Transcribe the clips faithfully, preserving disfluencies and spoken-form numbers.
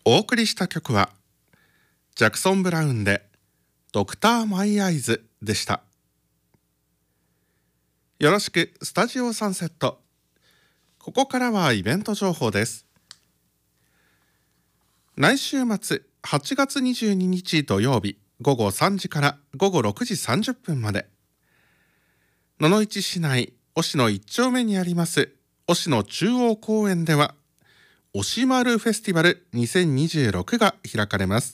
お送りした曲はジャクソン・ブラウンでドクター・マイ・アイズでした。よろしくスタジオサンセット。ここからはイベント情報です。来週末はちがつにじゅうににち土曜日ごごさんじからごごろくじさんじゅっぷんまで、野々市市内忍野いっ丁目にあります忍野中央公園ではおしまるフェスティバルにせんにじゅうろくが開かれます。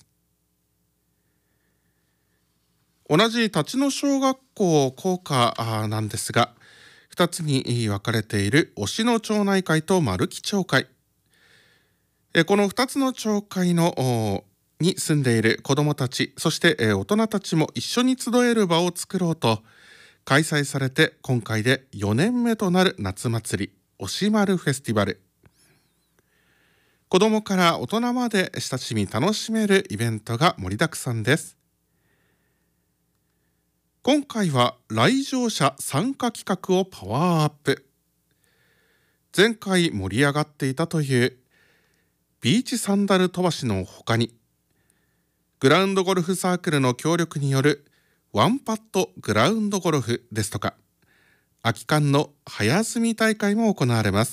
同じ立野小学校校歌なんですが、ふたつに分かれている忍野町内会と丸木町会、このふたつの町会のに住んでいる子どもたち、そして大人たちも一緒に集える場を作ろうと開催されて、今回でよねんめとなる夏祭りおしまるフェスティバル。子どもから大人まで親しみ楽しめるイベントが盛りだくさんです。今回は来場者参加企画をパワーアップ。前回盛り上がっていたというビーチサンダル飛ばしの他に、グラウンドゴルフサークルの協力によるワンパットグラウンドゴルフですとか、空き缶の早摘み大会も行われます。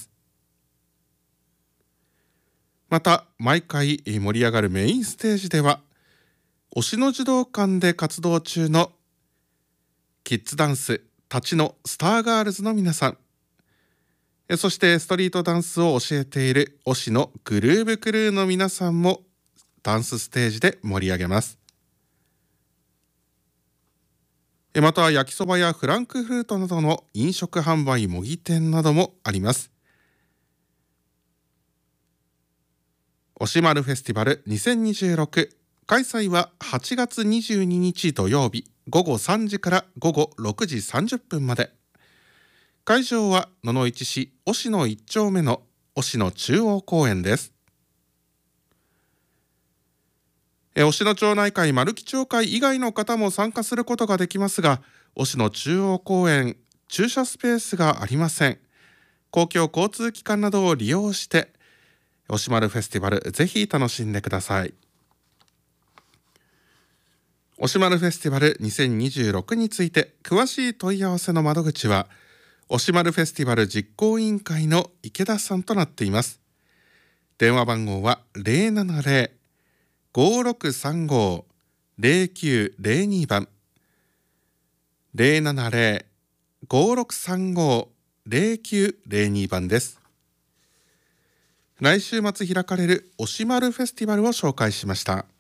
また毎回盛り上がるメインステージでは、忍野児童館で活動中のキッズダンス立野スターガールズの皆さん、そしてストリートダンスを教えている忍野グルーヴクルーの皆さんもダンスステージで盛り上げます。また焼きそばやフランクフルートなどの飲食販売模擬店などもあります。おしまるフェスティバルにせんにじゅうろく、開催ははちがつにじゅうににち土曜日ごごさんじからごごろくじさんじゅっぷんまで。会場は野々市市忍野いっ丁目の忍野中央公園です。忍野町内会丸木町会以外の方も参加することができますが、忍野中央公園駐車スペースがありません。公共交通機関などを利用しておしまるフェスティバル、ぜひ楽しんでください。おしまるフェスティバルにせんにじゅうろくについて詳しい問い合わせの窓口はおしまるフェスティバル実行委員会の池田さんとなっています。電話番号は ゼロななゼロ ごろくさんご ゼロきゅうゼロに 番 ゼロななゼロ ごろくさんご ゼロきゅうゼロに 番です。来週末開かれるおしまるフェスティバルを紹介しました。